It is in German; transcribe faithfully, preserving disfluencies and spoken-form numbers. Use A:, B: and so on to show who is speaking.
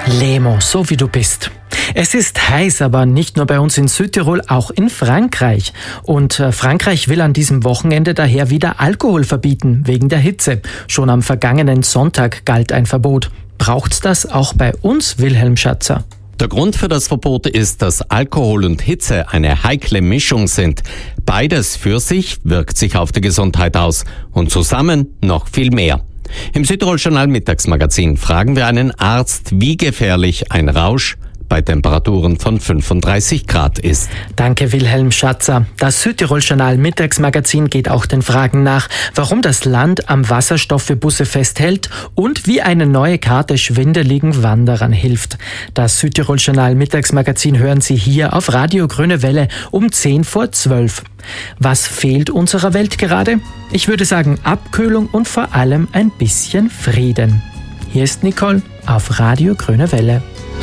A: Lemo, so wie du bist. Es ist heiß, aber nicht nur bei uns in Südtirol, auch in Frankreich. Und äh, Frankreich will an diesem Wochenende daher wieder Alkohol verbieten, wegen der Hitze. Schon am vergangenen Sonntag galt ein Verbot. Braucht's das auch bei uns, Wilhelm Schatzer?
B: Der Grund für das Verbot ist, dass Alkohol und Hitze eine heikle Mischung sind. Beides für sich wirkt sich auf die Gesundheit aus und zusammen noch viel mehr. Im Südtirol-Journal Mittagsmagazin fragen wir einen Arzt, wie gefährlich ein Rausch bei Temperaturen von fünfunddreißig Grad ist.
A: Danke, Wilhelm Schatzer. Das Südtirol-Journal Mittagsmagazin geht auch den Fragen nach, warum das Land am Wasserstoff für Busse festhält und wie eine neue Karte schwindeligen Wanderern hilft. Das Südtirol-Journal Mittagsmagazin hören Sie hier auf Radio Grüne Welle um zehn vor zwölf. Was fehlt unserer Welt gerade? Ich würde sagen Abkühlung und vor allem ein bisschen Frieden. Hier ist Nicole auf Radio Grüne Welle.